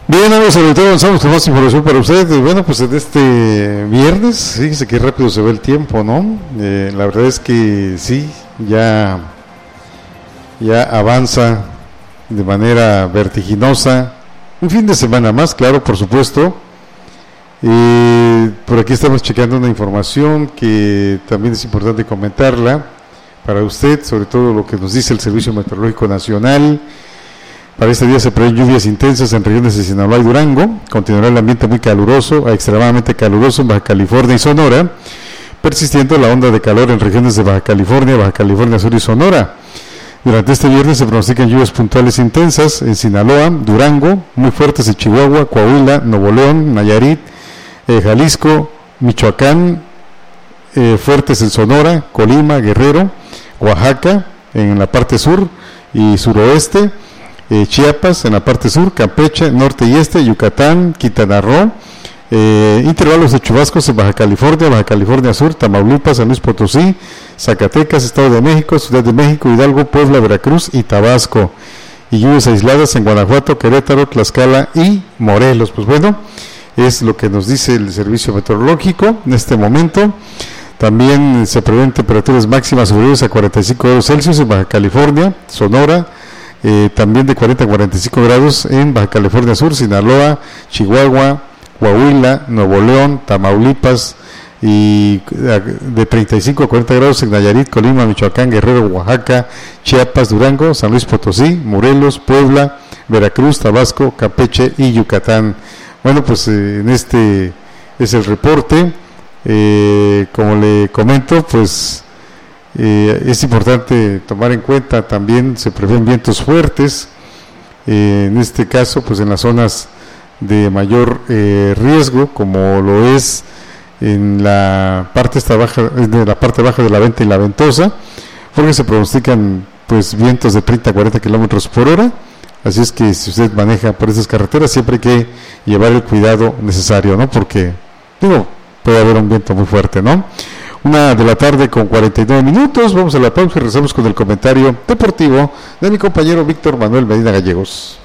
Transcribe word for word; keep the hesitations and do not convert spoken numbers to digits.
Bien, amigos, sobre todo avanzamos con más información para ustedes. Bueno, pues en este viernes, fíjense qué rápido se ve el tiempo, ¿no? Eh, la verdad es que sí, ya, ya avanza de manera vertiginosa. Un fin de semana más, claro, por supuesto. Eh, por aquí estamos checando una información que también es importante comentarla para usted, sobre todo lo que nos dice el Servicio Meteorológico Nacional. Para este día se prevén lluvias intensas en regiones de Sinaloa y Durango. Continuará el ambiente muy caluroso a extremadamente caluroso en Baja California y Sonora, persistiendo la onda de calor en regiones de Baja California, Baja California Sur y Sonora. Durante este viernes se pronostican lluvias puntuales intensas en Sinaloa, Durango, muy fuertes en Chihuahua, Coahuila, Nuevo León, Nayarit, eh, Jalisco, Michoacán, eh, fuertes en Sonora, Colima, Guerrero, Oaxaca, en la parte sur y suroeste, Eh, Chiapas en la parte sur, Campeche, norte y este, Yucatán, Quintana Roo, eh, intervalos de chubascos en Baja California, Baja California Sur, Tamaulipas, San Luis Potosí, Zacatecas, Estado de México, Ciudad de México, Hidalgo, Puebla, Veracruz y Tabasco, y lluvias aisladas en Guanajuato, Querétaro, Tlaxcala y Morelos. Pues bueno, es lo que nos dice el Servicio Meteorológico en este momento. También se prevén temperaturas máximas superiores a cuarenta y cinco grados Celsius en Baja California, Sonora, Eh, también de cuarenta a cuarenta y cinco grados en Baja California Sur, Sinaloa, Chihuahua, Coahuila, Nuevo León, Tamaulipas, y de treinta y cinco a cuarenta grados en Nayarit, Colima, Michoacán, Guerrero, Oaxaca, Chiapas, Durango, San Luis Potosí, Morelos, Puebla, Veracruz, Tabasco, Campeche y Yucatán. Bueno, pues eh, en este es el reporte. Eh, como le comento, pues Eh, es importante tomar en cuenta también, se prevén vientos fuertes, eh, en este caso pues en las zonas de mayor eh, riesgo, como lo es en la parte esta baja, de la parte baja de la Venta y la Ventosa, porque se pronostican pues vientos de treinta a cuarenta kilómetros por hora. Así es que si usted maneja por esas carreteras siempre hay que llevar el cuidado necesario, ¿no? Porque digo, puede haber un viento muy fuerte, ¿no? Una de la tarde con cuarenta y nueve minutos, vamos a la pausa y regresamos con el comentario deportivo de mi compañero Víctor Manuel Medina Gallegos.